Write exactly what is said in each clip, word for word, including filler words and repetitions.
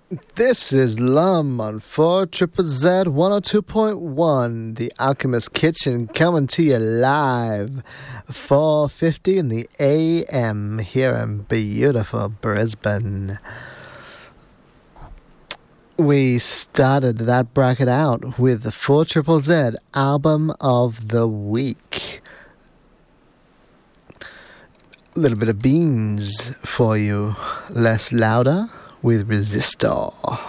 This is Lum on four Triple Z one oh two point one, The Alchemist Kitchen, coming to you live, four fifty in the A M here in beautiful Brisbane. We started that bracket out with the four Triple Z Album of the Week. A little bit of Beans for you, Less Louder with Resistor.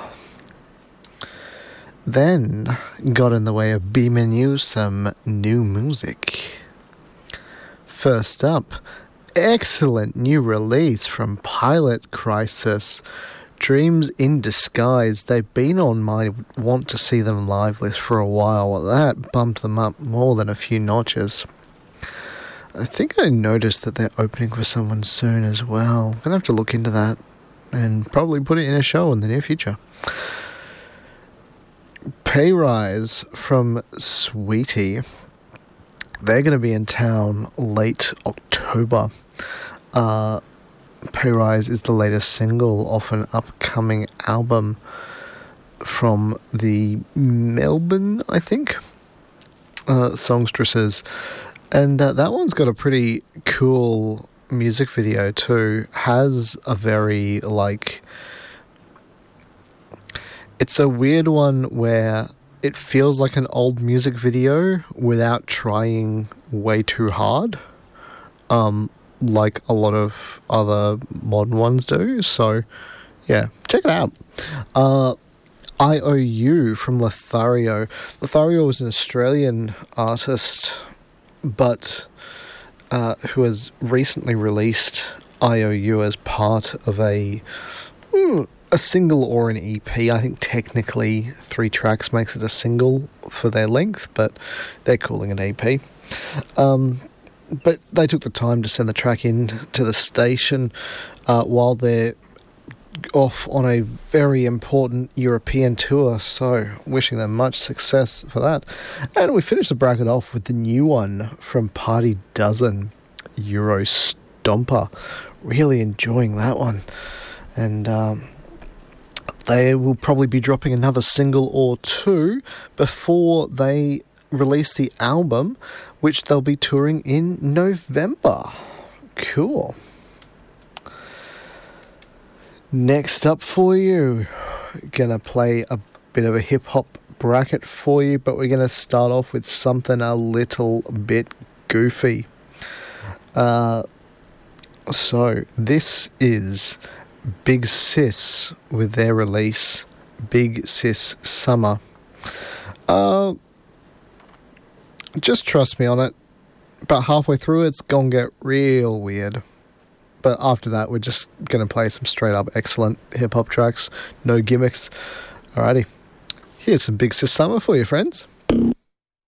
Then got in the way of beaming you some new music. First up, excellent new release from Pilot Crisis, Dreams in Disguise. They've been on my want to see them live list for a while. Well, that bumped them up more than a few notches. I think I noticed that they're opening for someone soon as well. I'm gonna have to look into that and probably put it in a show in the near future. Pay Rise from Sweetie. They're going to be in town late October. Uh, Pay Rise is the latest single off an upcoming album from the Melbourne, I think, uh, songstresses. And uh, that one's got a pretty cool music video too. Has a very, like, it's a weird one where it feels like an old music video without trying way too hard, um like a lot of other modern ones do. So yeah, check it out. uh I O U from Lothario. Lothario was an Australian artist, but Uh, who has recently released I O U as part of a mm, a single or an E P. I think technically three tracks makes it a single for their length, but they're calling it E P. Um, but they took the time to send the track in to the station uh, while they're off on a very important European tour, so wishing them much success for that. And we finished the bracket off with the new one from Party Dozen, Euro Stomper. Really enjoying that one. And um, they will probably be dropping another single or two before they release the album, which they'll be touring in November. Cool. Next up for you, gonna play a bit of a hip-hop bracket for you, but we're gonna start off with something a little bit goofy. Uh, so, this is Big Sis with their release, Big Sis Summer. Uh, just trust me on it. About halfway through, it's gonna get real weird. But after that, we're just going to play some straight-up excellent hip-hop tracks. No gimmicks. Alrighty. Here's some Big Sis Summer for you, friends.